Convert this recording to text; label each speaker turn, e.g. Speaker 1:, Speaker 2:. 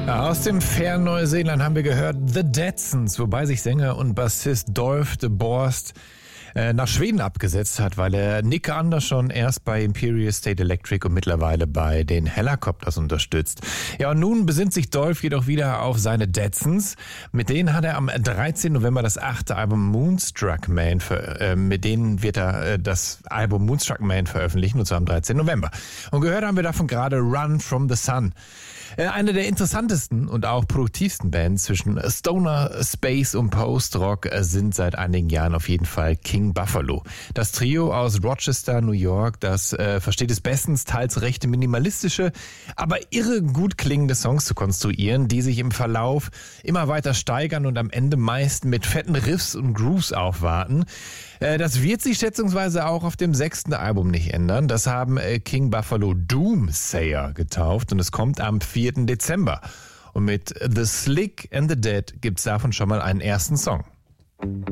Speaker 1: Aus dem fernen Neuseeland haben wir gehört The Deadsons, wobei sich Sänger und Bassist Dolph de Borst nach Schweden abgesetzt hat, weil er Nick Andersson erst bei Imperial State Electric und mittlerweile bei den Helicopters unterstützt. Ja, und nun besinnt sich Dolph jedoch wieder auf seine Deadsons. Mit denen hat er am 13. November das 8. Album Moonstruck Man, mit denen wird er das Album Moonstruck Man veröffentlichen, und zwar am 13. November. Und gehört haben wir davon gerade Run from the Sun. Eine der interessantesten und auch produktivsten Bands zwischen Stoner, Space und Post-Rock sind seit einigen Jahren auf jeden Fall King Buffalo. Das Trio aus Rochester, New York, das versteht es bestens, teils recht minimalistische, aber irre gut klingende Songs zu konstruieren, die sich im Verlauf immer weiter steigern und am Ende meist mit fetten Riffs und Grooves aufwarten. Das wird sich schätzungsweise auch auf dem 6. Album nicht ändern. Das haben King Buffalo Doomsayer getauft und es kommt am 4. Dezember. Und mit The Slick and the Dead gibt's davon schon mal einen ersten Song.